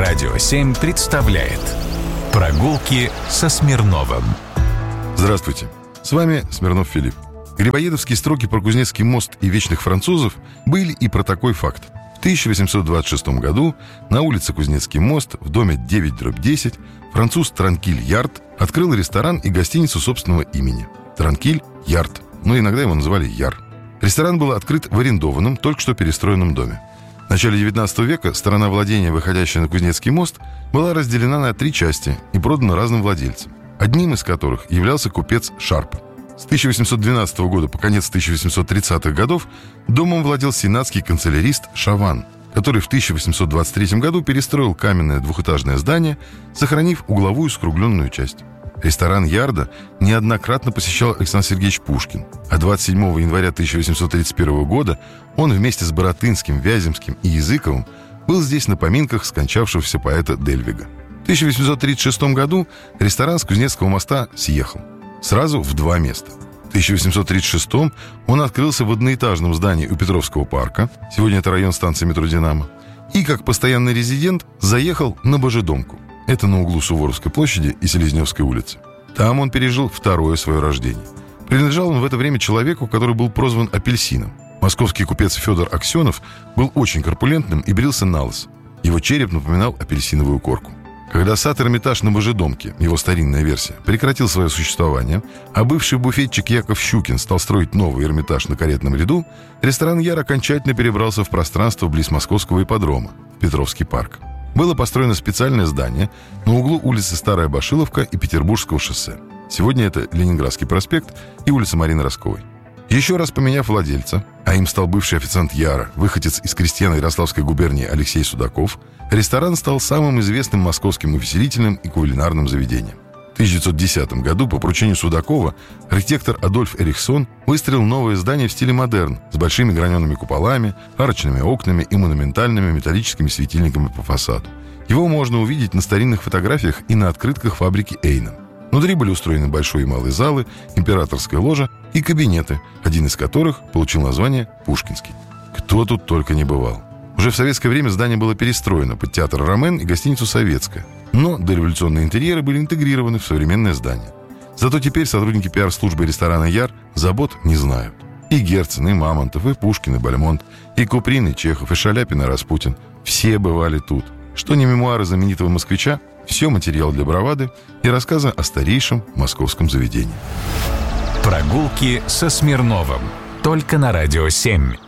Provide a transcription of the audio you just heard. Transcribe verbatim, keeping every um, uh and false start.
Радио семь представляет «Прогулки со Смирновым». Здравствуйте, с вами Смирнов Филипп. Грибоедовские строки про Кузнецкий мост и вечных французов были и про такой факт. В тысяча восемьсот двадцать шестом году на улице Кузнецкий мост в доме девять дробь десять француз Транкиль Ярд открыл ресторан и гостиницу собственного имени. Транкиль Ярд, но иногда его называли Яр. Ресторан был открыт в арендованном, только что перестроенном доме. В начале девятнадцатого века сторона владения, выходящая на Кузнецкий мост, была разделена на три части и продана разным владельцам, одним из которых являлся купец Шарп. С тысяча восемьсот двенадцатого года по конец тысяча восемьсот тридцатых годов домом владел сенатский канцелярист Шаван, который в тысяча восемьсот двадцать третьем году перестроил каменное двухэтажное здание, сохранив угловую скругленную часть. Ресторан Ярда неоднократно посещал Александр Сергеевич Пушкин, а двадцать седьмого января тысяча восемьсот тридцать первого года он вместе с Баратынским, Вяземским и Языковым был здесь на поминках скончавшегося поэта Дельвига. В тысяча восемьсот тридцать шестом году ресторан с Кузнецкого моста съехал. Сразу в два места. В тысяча восемьсот тридцать шестом он открылся в одноэтажном здании у Петровского парка, сегодня это район станции метро «Динамо», и как постоянный резидент заехал на Божедомку. Это на углу Суворовской площади и Селезневской улицы. Там он пережил второе свое рождение. Принадлежал он в это время человеку, который был прозван Апельсином. Московский купец Федор Аксенов был очень корпулентным и брился на лысо. Его череп напоминал апельсиновую корку. Когда сад Эрмитаж на Божедомке, его старинная версия, прекратил свое существование, а бывший буфетчик Яков Щукин стал строить новый Эрмитаж на Каретном ряду, ресторан Яр окончательно перебрался в пространство близ Московского ипподрома, в Петровский парк. Было построено специальное здание на углу улицы Старая Башиловка и Петербургского шоссе. Сегодня это Ленинградский проспект и улица Марины Росковой. Еще раз поменяв владельца, а им стал бывший официант Яра, выходец из крестьян Ярославской губернии Алексей Судаков, ресторан стал самым известным московским увеселительным и кулинарным заведением. В тысяча девятьсот десятом году по поручению Судакова архитектор Адольф Эрихсон выстроил новое здание в стиле модерн с большими гранеными куполами, арочными окнами и монументальными металлическими светильниками по фасаду. Его можно увидеть на старинных фотографиях и на открытках фабрики Эйна. Внутри были устроены большой и малый залы, императорская ложа и кабинеты, один из которых получил название «Пушкинский». Кто тут только не бывал. Уже в советское время здание было перестроено под театр «Ромен» и гостиницу «Советская». Но дореволюционные интерьеры были интегрированы в современное здание. Зато теперь сотрудники пиар-службы ресторана «Яр» забот не знают. И Герцен, и Мамонтов, и Пушкин, и Бальмонт, и Куприн, и Чехов, и Шаляпин, и Распутин. Все бывали тут. Что не мемуары знаменитого москвича, все материал для бравады и рассказы о старейшем московском заведении. Прогулки со Смирновым. Только на Радио семь.